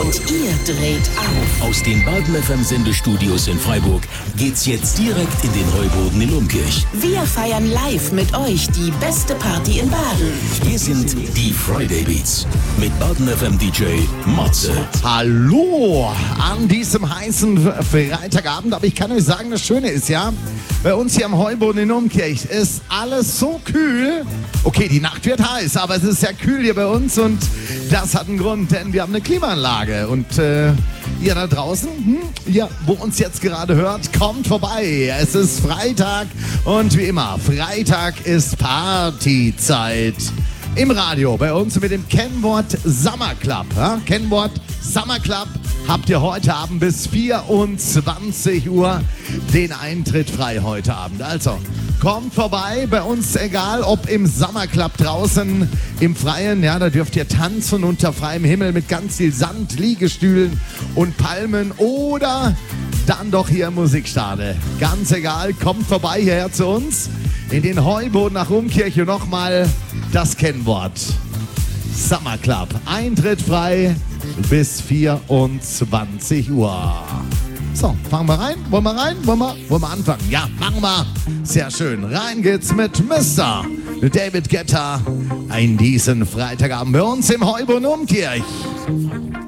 Und ihr dreht auf. Aus den Baden FM Sendestudios in Freiburg geht's jetzt direkt in den Heuboden in Umkirch. Wir feiern live mit euch die beste Party in Baden. Hier sind die Friday Beats mit Baden FM DJ Matze. Hallo an diesem heißen Freitagabend, aber ich kann euch sagen, das Schöne ist ja, bei uns hier am Heuboden in Umkirch ist alles so kühl. Okay, die Nacht wird heiß, aber es ist sehr kühl hier bei uns und das hat einen Grund, denn wir haben eine Klimaanlage und ihr da draußen, wo uns jetzt gerade hört, kommt vorbei. Es ist Freitag und wie immer, Freitag ist Partyzeit. Im Radio bei uns mit dem Kennwort Summer Club. Ja? Kennwort Summer Club habt ihr heute Abend bis 24 Uhr den Eintritt frei heute Abend. Also kommt vorbei, bei uns egal ob im Summer Club draußen im Freien, ja, da dürft ihr tanzen unter freiem Himmel mit ganz viel Sand, Liegestühlen und Palmen oder dann doch hier im Musikstade. Ganz egal, kommt vorbei hierher zu uns in den Heuboden nach Umkirch und nochmal das Kennwort Summer Club. Eintritt frei bis 24 Uhr. So, fangen wir rein? Wollen wir rein? Wollen wir anfangen? Ja, machen wir. Sehr schön. Rein geht's mit Mr. David Guetta in diesen Freitagabend bei uns im Heuboden Umkirch.